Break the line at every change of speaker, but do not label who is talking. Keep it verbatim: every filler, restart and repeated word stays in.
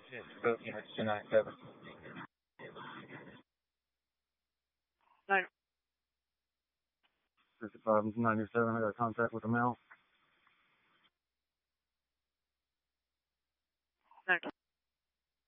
It's both units two nine seven. Nine. fifty-five ninety-seven, I got contact with the male. Nine.